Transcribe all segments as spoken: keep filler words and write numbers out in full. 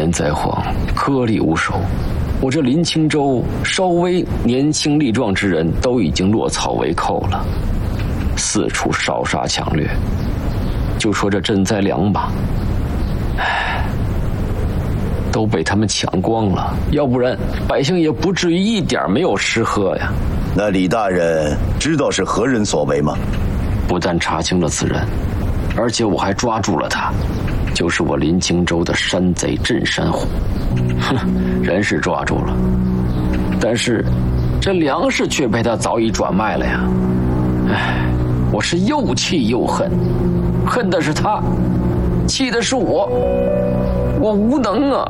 年灾荒，颗粒无收，我这林青州稍微年轻力壮之人都已经落草为寇了，四处烧杀抢掠。就说这赈灾粮吧，唉，都被他们抢光了，要不然百姓也不至于一点没有吃喝呀。 那李大人知道是何人所为吗？ 不但查清了此人，而且我还抓住了他，就是我林青州的山贼镇山虎。哼，人是抓住了，但是这粮食却被他早已转卖了呀。唉，我是又气又恨，恨的是他，气的是我，我无能啊。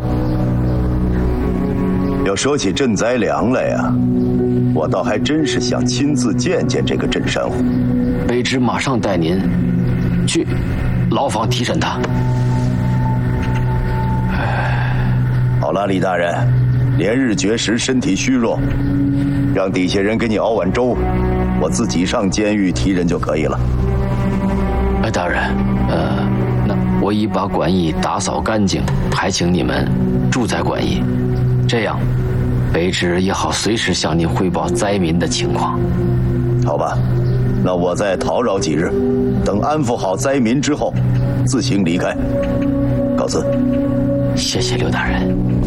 要说起赈灾粮来呀，我倒还真是想亲自见见这个镇山虎。 卑职马上带您去牢房提审他。 好了，李大人，连日绝食，身体虚弱，让底下人给你熬碗粥，我自己上监狱提人就可以了。 哎，大人，呃，那我已把馆驿打扫干净，还请你们住在馆驿，这样卑职也好随时向您汇报灾民的情况。 好吧，那我再叨扰几日，等安抚好灾民之后，自行离开。告辞。 谢谢刘大人。